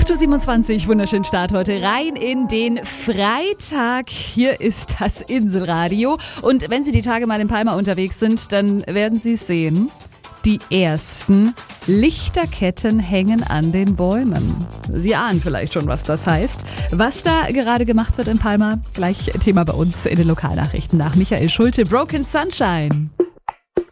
8.27 Uhr, wunderschönen Start heute rein in den Freitag. Hier ist das Inselradio. Und wenn Sie die Tage mal in Palma unterwegs sind, dann werden Sie es sehen. Die ersten Lichterketten hängen an den Bäumen. Sie ahnen vielleicht schon, was das heißt. Was da gerade gemacht wird in Palma, gleich Thema bei uns in den Lokalnachrichten nach Michael Schulte. Broken Sunshine.